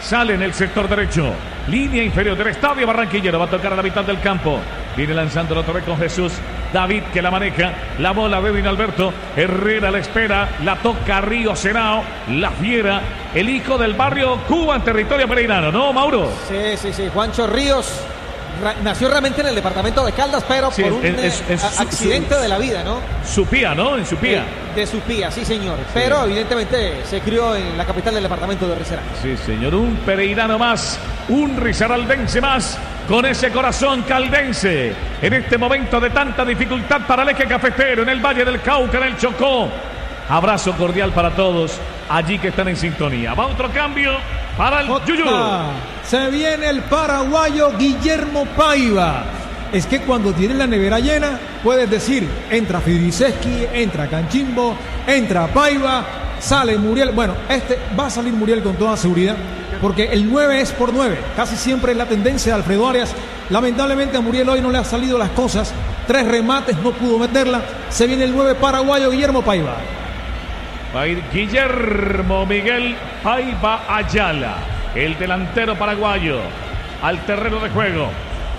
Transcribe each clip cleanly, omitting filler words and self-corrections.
Sale en el sector derecho. Línea inferior del estadio barranquillero. Va a tocar a la mitad del campo. Viene lanzándolo otra vez con Jesús David, que la maneja. La bola de Edwin Alberto. Herrera la espera. La toca Río Senao. La Fiera. El hijo del barrio Cuba en territorio pereirano, ¿no, Mauro? Sí. Juancho Ríos nació realmente en el departamento de Caldas, pero por un accidente de la vida, ¿no? Supía, ¿no? En Supía. De Supía, sí, señor. Sí. Pero evidentemente se crió en la capital del departamento de Risaralda. Sí, señor. Un pereirano más. Un risaraldense más. Con ese corazón caldense. En este momento de tanta dificultad para el eje cafetero. En el Valle del Cauca, en el Chocó. Abrazo cordial para todos allí que están en sintonía. Va otro cambio para el Yuyu. Se viene el paraguayo Guillermo Paiva. Es que cuando tienes la nevera llena, puedes decir, entra Fidriseski, entra Canchimbo, entra Paiva, sale Muriel. Bueno, va a salir Muriel con toda seguridad, porque el 9 es por 9. Casi siempre es la tendencia de Alfredo Arias. Lamentablemente a Muriel hoy no le han salido las cosas. 3 remates, no pudo meterla. Se viene el 9 paraguayo Guillermo Paiva. Va a ir Guillermo Miguel Paiva Ayala, el delantero paraguayo, al terreno de juego.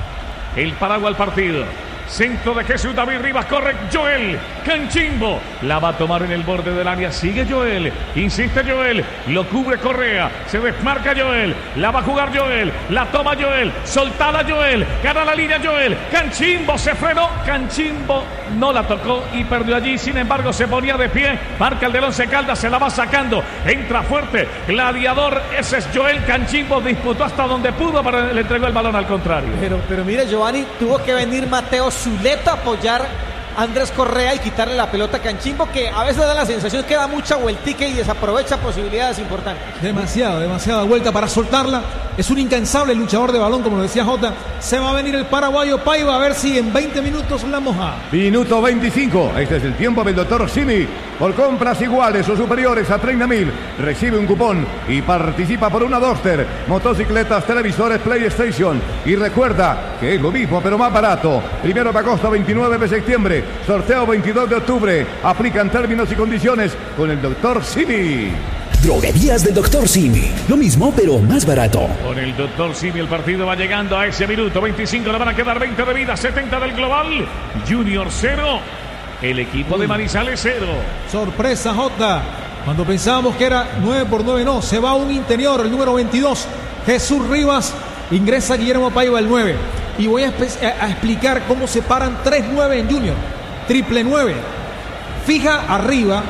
El Paraguay al partido. Centro de Jesús David Rivas, corre Joel Canchimbo, la va a tomar en el borde del área, sigue Joel, insiste Joel, lo cubre Correa, se desmarca Joel, la va a jugar Joel, la toma Joel, soltada Joel, gana la línea Joel, Canchimbo se frenó, Canchimbo no la tocó y perdió allí, sin embargo se ponía de pie, marca el del Once Caldas, se la va sacando, entra fuerte, gladiador, ese es Joel Canchimbo, disputó hasta donde pudo, pero le entregó el balón al contrario. Pero mire, Giovanni, tuvo que venir Mateo Zuleta a apoyar a Andrés Correa y quitarle la pelota a Canchimbo, que a veces da la sensación que da mucha vueltica y desaprovecha posibilidades importantes. Demasiada vuelta para soltarla. Es un incansable luchador de balón, como lo decía Jota. Se va a venir el paraguayo Paiva, a ver si en 20 minutos la moja. Minuto 25. Este es el tiempo del doctor Simi. Por compras iguales o superiores a 30.000, recibe un cupón y participa por una Duster, motocicletas, televisores, PlayStation. Y recuerda que es lo mismo, pero más barato. 1 de agosto, 29 de septiembre. Sorteo 22 de octubre. Aplican términos y condiciones con el doctor Simi. Droguerías del Dr. Simi. Lo mismo, pero más barato. Con el Dr. Simi el partido va llegando a ese minuto 25. Le van a quedar 20 de vida, 70 del global. Junior 0. El equipo de Manizales 0. Sorpresa, Jota. Cuando pensábamos que era 9 por 9, no. Se va un interior, el número 22. Jesús Rivas. Ingresa Guillermo Paiva, el 9. Y voy a explicar cómo se paran 3-9 en Junior. Triple 9. Fija arriba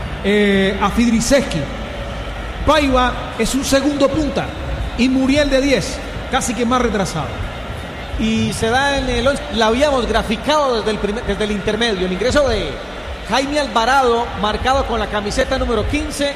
a Fidriseski. Paiva es un segundo punta. Y Muriel de 10. Casi que más retrasado. Y se da en el 11. La habíamos graficado desde el intermedio. El ingreso de Jaime Alvarado, marcado con la camiseta número 15.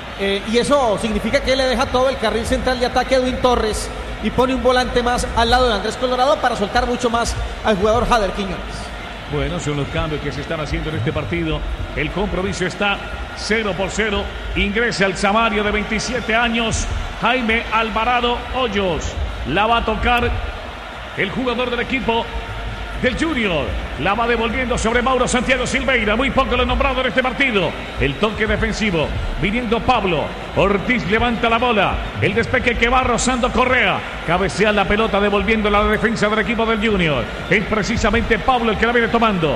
Y eso significa que le deja todo el carril central de ataque a Edwin Torres. Y pone un volante más al lado de Andrés Colorado para soltar mucho más al jugador Jader Quiñones. Bueno, son los cambios que se están haciendo en este partido. El compromiso está 0 por 0. Ingresa el Samario de 27 años. Jaime Alvarado Hoyos. La va a tocar el jugador del equipo del Junior. La va devolviendo sobre Mauro Santiago Silveira. Muy poco lo nombrado en este partido. El toque defensivo. Viniendo Pablo. Ortiz levanta la bola. El despeque que va rozando Correa. Cabecea la pelota devolviendo la defensa del equipo del Junior. Es precisamente Pablo el que la viene tomando.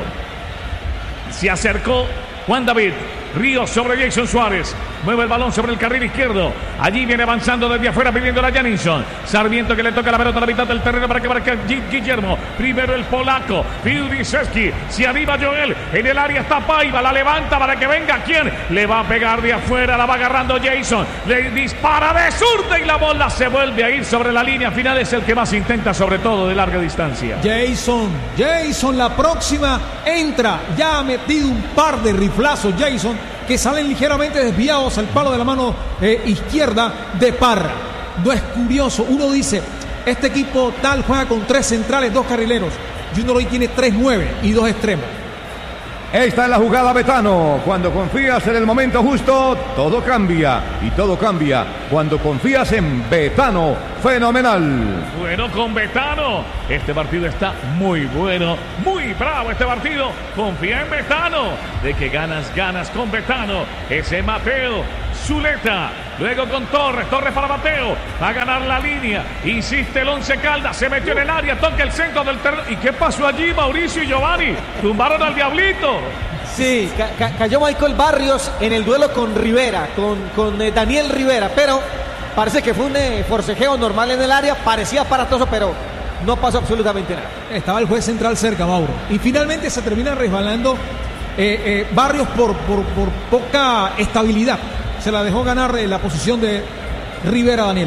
Se acercó Juan David. Ríos sobre Jason Suárez. Mueve el balón sobre el carril izquierdo. Allí viene avanzando desde afuera pidiendo a Janinson. Sarmiento que le toca la pelota a la mitad del terreno para que marque Guillermo. Primero el polaco. Fidriseski. Se arriba Joel. En el área está Paiva. La levanta para que venga. ¿Quién? Le va a pegar de afuera. La va agarrando Jason. Le dispara de zurda y la bola se vuelve a ir sobre la línea final. Es el que más intenta, sobre todo de larga distancia. Jason, la próxima entra. Ya ha metido un par de riflazos Jason, que salen ligeramente desviados al palo de la mano izquierda de Parra. No es curioso, uno dice, este equipo tal juega con 3 centrales, 2 carrileros. Junior hoy tiene 3-9 y 2 extremos. Esta es la jugada Betano. Cuando confías en el momento justo, todo cambia. Y todo cambia cuando confías en Betano. Fenomenal. Bueno, con Betano. Este partido está muy bueno. Muy bravo este partido. Confía en Betano. De que ganas con Betano. Ese Mateo Zuleta, luego con Torres para Mateo, va a ganar la línea, insiste el Once Caldas, se metió en el área, toca el centro del terreno. ¿Y qué pasó allí, Mauricio y Giovanni? Tumbaron al Diablito. Sí, cayó Michael Barrios en el duelo con Rivera, con Daniel Rivera, pero parece que fue un forcejeo normal en el área, parecía aparatoso, pero no pasó absolutamente nada. Estaba el juez central cerca, Mauro, y finalmente se termina resbalando Barrios por poca estabilidad. Se la dejó ganar la posición de Rivera Daniel.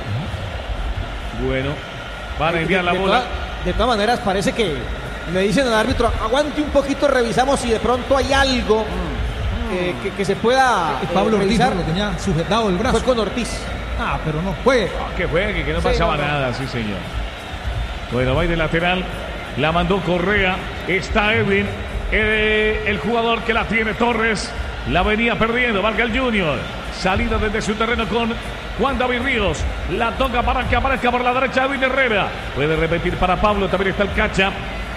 Bueno, van a enviar la bola. De todas maneras, parece que le dicen al árbitro, aguante un poquito, revisamos si de pronto hay algo que se pueda Pablo Ortiz revisar. lo tenía sujetado el brazo. Fue con Ortiz. Pero no juegue. Que juegue, que no pasaba nada, sí señor. Bueno, va de lateral, la mandó Correa, está Edwin, el jugador que la tiene Torres. La venía perdiendo, Vargas el Junior. Salida desde su terreno con Juan David Ríos. La toca para que aparezca por la derecha Edwin Herrera. Puede repetir para Pablo, también está el Cacha.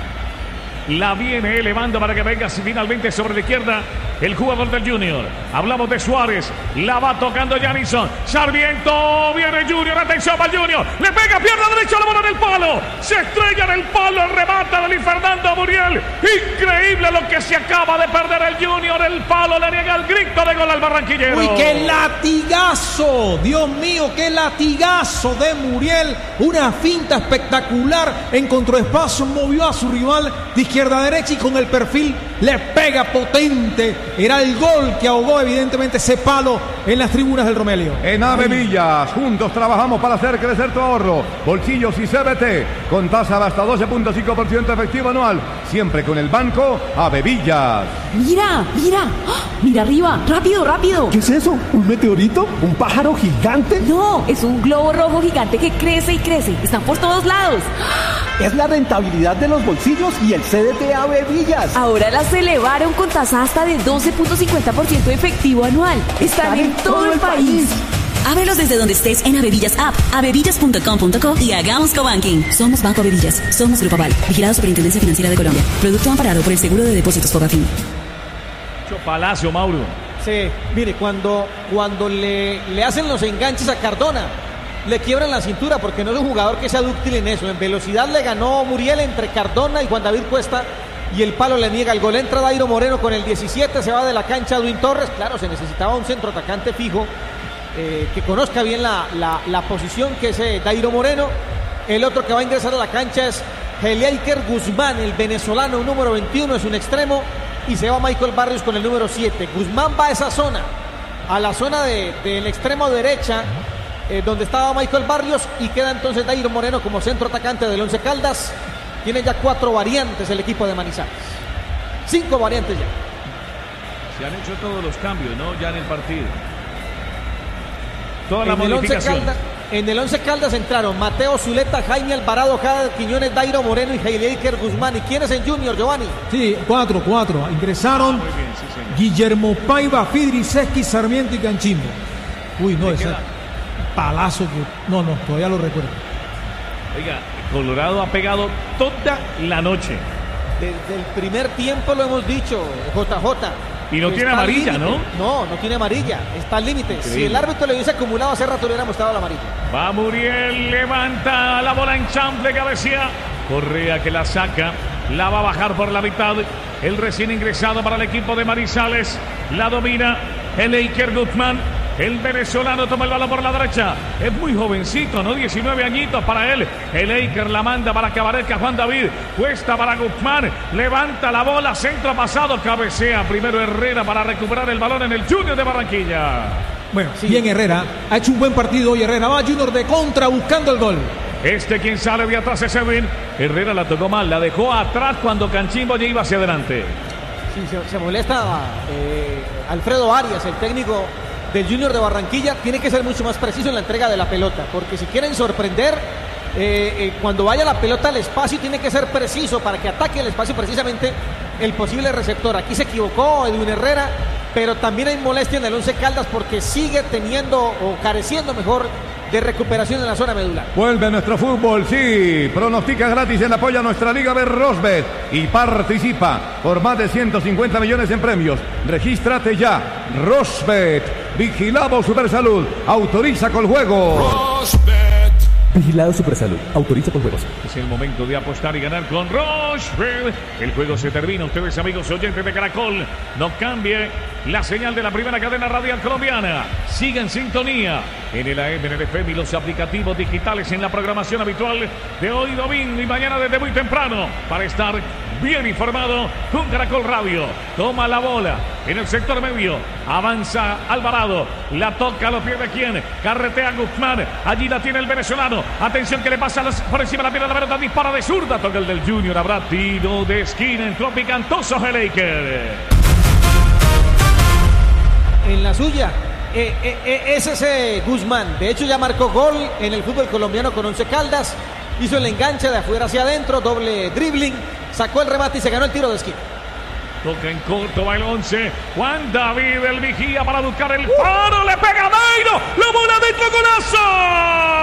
La viene elevando para que venga finalmente sobre la izquierda el jugador del Junior. Hablamos de Suárez. La va tocando Janison. Sarmiento. Viene Junior. Atención para Junior. Le pega pierna derecha la bola en el palo. Se estrella en el palo. Remata de Luis Fernando Muriel. Increíble lo que se acaba de perder el Junior. El palo le niega el grito de gol al barranquillero. ¡Uy, qué latigazo! Dios mío, qué latigazo de Muriel. Una finta espectacular. Encontró espacio, movió a su rival de izquierda a derecha y con el perfil le pega potente. Era el gol que ahogó evidentemente ese palo en las tribunas del Romelio. En Avevillas, juntos trabajamos para hacer crecer tu ahorro. Bolsillos y CBT, con tasa de hasta 12.5% efectivo anual. Siempre con el banco Avevillas. Mira, mira, ¡oh! Mira arriba, rápido, rápido. ¿Qué es eso? ¿Un meteorito? ¿Un pájaro gigante? No, es un globo rojo gigante que crece y crece. Están por todos lados. Es la rentabilidad de los bolsillos y el CDT Avevillas. Ahora las elevaron con tasa hasta de 12.50% efectivo anual. Están en todo el país. Ábrelos desde donde estés en Avevillas App, avevillas.com.co y hagamos cobanking. Somos Banco Avevillas. Somos Grupo Aval. Vigilado Superintendencia Financiera de Colombia. Producto amparado por el Seguro de Depósitos Fogafín. Palacio, Mauro. Sí, mire, cuando le hacen los enganches a Cardona, le quiebran la cintura porque no es un jugador que sea dúctil en eso. En velocidad le ganó Muriel entre Cardona y Juan David Cuesta y el palo le niega el gol. Entra Dairo Moreno con el 17, se va de la cancha Edwin Torres. Claro, se necesitaba un centro atacante fijo que conozca bien la posición, que es Dairo Moreno. El otro que va a ingresar a la cancha es Heliaiker Guzmán, el venezolano, número 21, es un extremo. Y se va Michael Barrios con el número 7. Guzmán va a esa zona, a la zona del extremo derecha, donde estaba Michael Barrios, y queda entonces Dairo Moreno como centro atacante del Once Caldas. Tiene ya 4 variantes el equipo de Manizales. 5 variantes ya. Se han hecho todos los cambios, ¿no? Ya en el partido. Toda la modificación. En el Once Caldas entraron Mateo Zuleta, Jaime Alvarado, Jade Quiñones, Dairo Moreno y Heliaiker Guzmán. ¿Y quiénes en Junior, Giovanni? Sí, 4. Ingresaron Muy bien, sí, señor. Guillermo Paiva, Fidriseski, Sarmiento y Canchimbo. Uy, no, ese palazo que... No, todavía lo recuerdo. Oiga, Colorado ha pegado toda la noche. Desde el primer tiempo lo hemos dicho, JJ. Y no tiene amarilla, ¿no? No tiene amarilla. Está al límite. Si el árbitro le hubiese acumulado hace rato, le hubiera mostrado la amarilla. Va Muriel, levanta la bola en chample, cabecea. Correa que la saca, la va a bajar por la mitad. El recién ingresado para el equipo de Manizales. La domina Heliaiker Guzmán. El venezolano toma el balón por la derecha. Es muy jovencito, ¿no? 19 añitos para él. Heliaiker la manda para que aparezca Juan David. Cuesta para Guzmán. Levanta la bola. Centro pasado. Cabecea primero Herrera para recuperar el balón en el Junior de Barranquilla. Bueno, sí. Bien Herrera. Ha hecho un buen partido hoy Herrera. Va Junior de contra buscando el gol. Quien sale de atrás es Edwin. Herrera la tocó mal. La dejó atrás cuando Canchimbo ya iba hacia adelante. Sí, se molesta Alfredo Arias, el técnico del Junior de Barranquilla. Tiene que ser mucho más preciso en la entrega de la pelota, porque si quieren sorprender, cuando vaya la pelota al espacio, tiene que ser preciso para que ataque el espacio precisamente el posible receptor. Aquí se equivocó Edwin Herrera, pero también hay molestia en el Once Caldas porque sigue teniendo o careciendo mejor de recuperación en la zona medular. Vuelve nuestro fútbol, sí. Pronostica gratis en apoyo a nuestra Liga Berrosbet y participa por más de 150 millones en premios. Regístrate ya. Rosbet, Vigilado Supersalud. Autoriza con juego. Vigilado Supersalud. Autoriza por juegos. Es el momento de apostar y ganar con Rochefort. El juego se termina. Ustedes, amigos oyentes de Caracol, no cambie la señal de la primera cadena radial colombiana. Siga en sintonía en el AM, en el FM y los aplicativos digitales en la programación habitual de hoy domingo y mañana desde muy temprano para estar bien informado con Caracol Radio. Toma la bola en el sector medio. Avanza Alvarado. La toca, lo pierde quién. Carretea Guzmán. Allí la tiene el venezolano. Atención que le pasa por encima de la pierna de la pelota. Dispara de zurda. Toca el del Junior. Habrá tiro de esquina. Entró picantoso Heleiker. En la suya. Es ese Guzmán. De hecho ya marcó gol en el fútbol colombiano con Once Caldas. Hizo el enganche de afuera hacia adentro. Doble dribbling. Sacó el remate y se ganó el tiro de esquina. Toca en corto, va el 11. Juan David el vigía para buscar el paro. Le pega a Dairo. La bola dentro, golazo.